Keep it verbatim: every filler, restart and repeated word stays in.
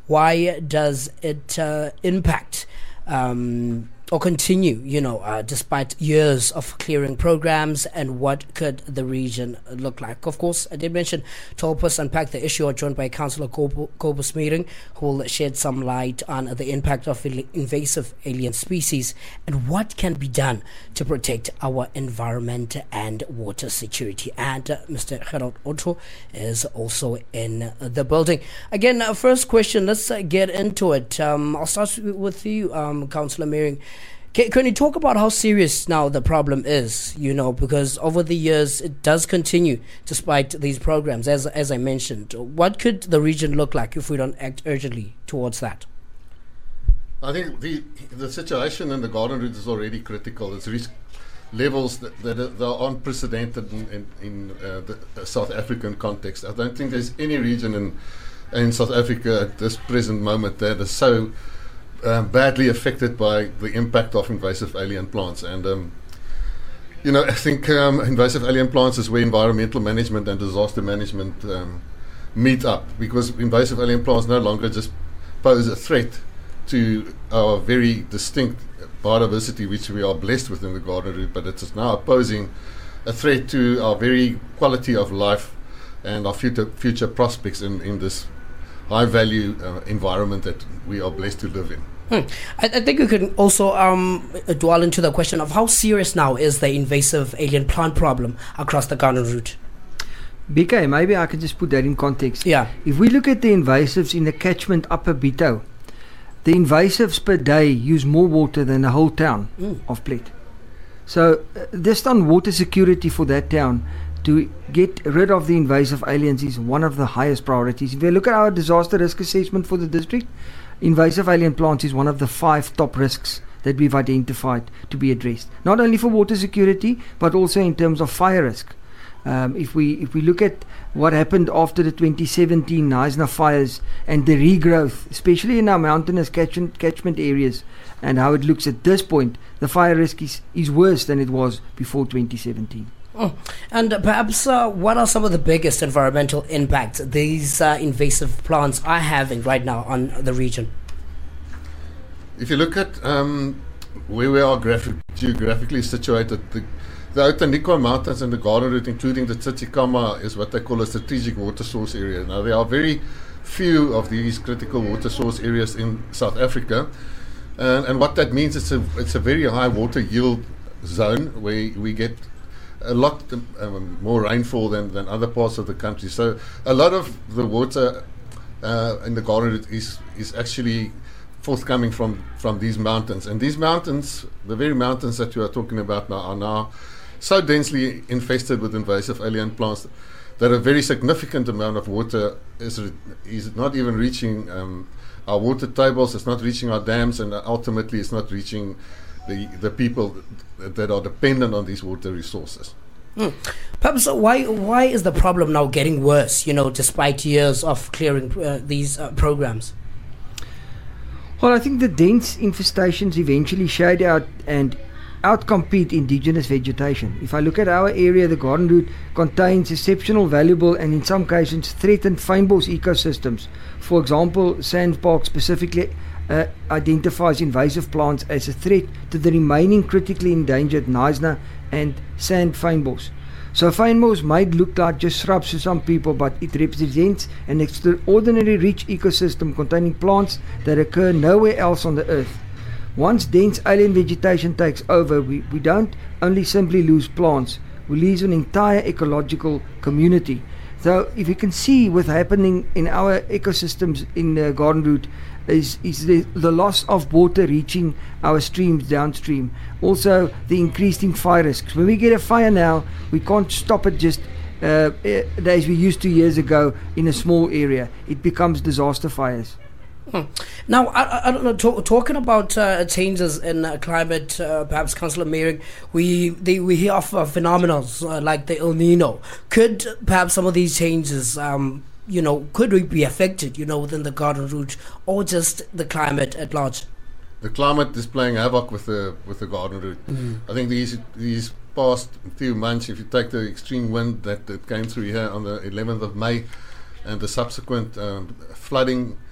why does it uh, impact um, or continue, you know, uh, despite years of clearing programs, and what could the region look like? Of course, I did mention to help us unpack the issue, are joined by Councillor Kobus Meering, who will shed some light on the impact of invasive alien species and what can be done to protect our environment and water security. And uh, Mister Gerald Otto is also in the building. Again, uh, first question, let's uh, get into it. Um, I'll start with you, um, Councillor Meering. Can, can you talk about how serious now the problem is, you know, because over the years it does continue despite these programs, as as I mentioned. What could the region look like if we don't act urgently towards that? I think the the situation in the Garden Route is already critical. It's reached levels that, that are, that are unprecedented in, in, in uh, the South African context. I don't think there's any region in, in South Africa at this present moment that is so Um, badly affected by the impact of invasive alien plants. And um, you know, I think um, invasive alien plants is where environmental management and disaster management um, meet up, because invasive alien plants no longer just pose a threat to our very distinct biodiversity, which we are blessed with in the Garden Route, but it is now posing a threat to our very quality of life and our future future prospects in, in this high value uh, environment that we are blessed to live in. Hmm. I, I think we can also um, dwell into the question of how serious now is the invasive alien plant problem across the Garden Route. B K, maybe I can just put that in context. Yeah. If we look at the invasives in the catchment Upper Bito, the invasives per day use more water than the whole town mm. of Plet. So uh, just on water security for that town, to get rid of the invasive aliens is one of the highest priorities. If we look at our disaster risk assessment for the district, invasive alien plants is one of the five top risks that we've identified to be addressed. Not only for water security, but also in terms of fire risk. Um, if we if we look at what happened after the twenty seventeen Knysna fires and the regrowth, especially in our mountainous catchment, catchment areas, and how it looks at this point, the fire risk is, is worse than it was before twenty seventeen. Oh. And uh, perhaps uh, what are some of the biggest environmental impacts these uh, invasive plants are having right now on the region? If you look at um, where we are graphic, geographically situated, the, the Outeniqua Mountains and the Garden Route, including the Tsitsikamma, is what they call a strategic water source area. Now, there are very few of these critical water source areas in South Africa, and, and what that means is a, it's a very high water yield zone where we get a lot um, more rainfall than, than other parts of the country. So a lot of the water uh, in the Garden Route is, is actually forthcoming from, from these mountains. And these mountains, the very mountains that you are talking about now, are now so densely infested with invasive alien plants that a very significant amount of water is, re- is not even reaching um, our water tables, it's not reaching our dams, and ultimately it's not reaching the the people that are dependent on these water resources. Mm. Perhaps uh, why why is the problem now getting worse, you know, despite years of clearing uh, these uh, programs? Well, I think the dense infestations eventually shade out and outcompete indigenous vegetation. If I look at our area, the Garden Route contains exceptional, valuable, and in some cases threatened fynbos ecosystems. For example, Sandpark specifically Uh, identifies invasive plants as a threat to the remaining critically endangered Knysna and sand fynbos. So fynbos might look like just shrubs to some people, but it represents an extraordinary rich ecosystem containing plants that occur nowhere else on the earth. Once dense alien vegetation takes over, we, we don't only simply lose plants, we lose an entire ecological community. So if you can see what's happening in our ecosystems in the Garden Route, is, is the, the loss of water reaching our streams downstream. Also, the increasing fire risks. When we get a fire now, we can't stop it just uh, as we used to years ago in a small area. It becomes disaster fires. Hmm. Now, I, I don't know, talk, talking about uh, changes in uh, climate, uh, perhaps Councillor Meering, we they, we hear of uh, phenomena uh, like the El Nino. Could perhaps some of these changes, um, you know, could we be affected, you know, within the Garden Route, or just the climate at large? The climate is playing havoc with the with the Garden Route. Mm. I think these these past few months, if you take the extreme wind that, that came through here on the eleventh of May, and the subsequent um, flooding